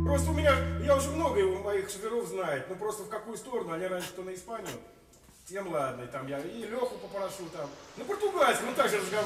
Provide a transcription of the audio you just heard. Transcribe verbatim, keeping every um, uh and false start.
Просто у меня, я уже много его, моих шоферов знает, ну просто в какую сторону, они раньше кто на Испанию, тем ладно, и там я и Леху попрошу там, на португальском, ну так же разговариваю.